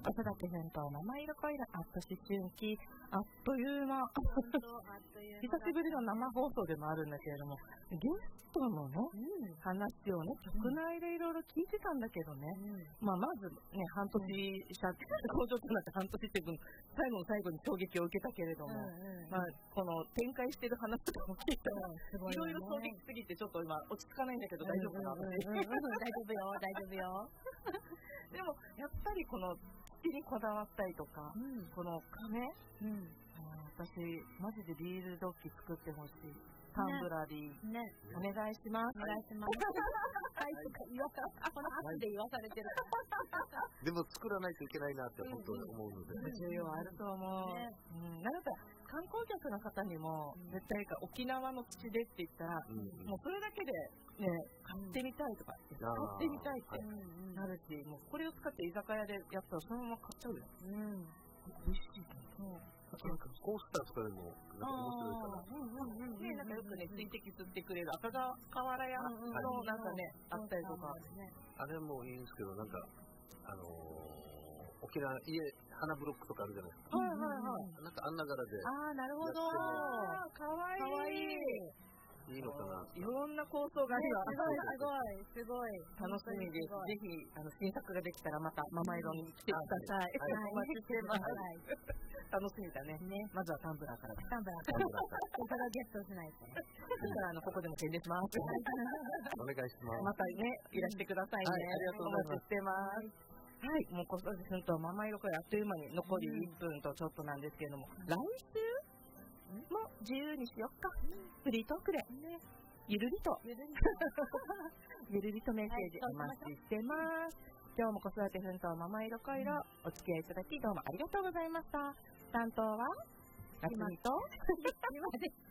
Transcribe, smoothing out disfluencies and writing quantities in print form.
子育て奮闘ママ色恋の思春期、あっという間久しぶりの生放送でもあるんだけれども、ゲストのね、話をね、局内でいろいろ聞いてたんだけどね、まずね、半年工場となって半年って分、最後の最後に衝撃を受けたけれども、この展開してる話とかも聞いたら、いろいろ衝撃すぎてちょっと今落ち着かないんだけど大丈夫かなって。大丈夫よ。でもやっぱりこの土にこだわったりとか、この亀、私マジでビールドッキ作ってほしい。タンブラリー、お願いします。はいとかこの後で言わされてる。 でも作らないといけないなって本当に思うので。 需要あると思う。なんか観光客の方にも絶対沖縄の土でって言ったら、もうそれだけでね、買ってみたいとか買ってみたいってなるし、もうこれを使って居酒屋でやったらそのまま買っちゃうよ。美味しいと思う。 コースターとかでも面白いからなんかよくね、水滴吸ってくれる赤瓦屋のなんかね、あったりとか。 あれもいいんですけど、なんか沖縄花ブロックとかあるじゃないですか。なんかあんな柄で。 なるほど。かわいい。 いいのかな。 いろんな構想があります。すごい楽しみです。ぜひ新作ができたらまたママ色に来てください。お待ちしてます。楽しみだね。まずはタンブラーから。タンブラーから。それからゲストしないとね。だからここでも宣伝します。 お願いします。 またね、いらしてくださいね。 ありがとうございます。 お待ちしてます。はい、もう子育て奮闘ママ色恋あっという間に残り1分とちょっとなんですけれども、来週も自由にしよっか。フリートークでゆるりとメッセージお待ちしてます。今日も子育て奮闘ママ色恋のお付き合いいただきどうもありがとうございました。担当は夏美と今です。